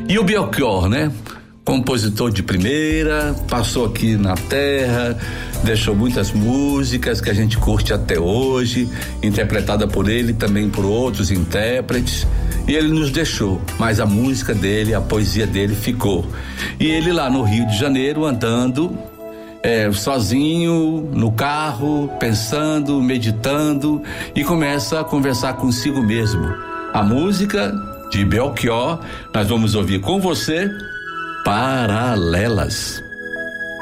E o Belchior, né? Compositor de primeira, passou aqui na terra, deixou muitas músicas que a gente curte até hoje, interpretada por ele, também por outros intérpretes, e ele nos deixou, mas a música dele, a poesia dele ficou. E ele lá no Rio de Janeiro, andando, sozinho, no carro, pensando, meditando, e começa a conversar consigo mesmo. A música de Belchior, nós vamos ouvir com você, Paralelas.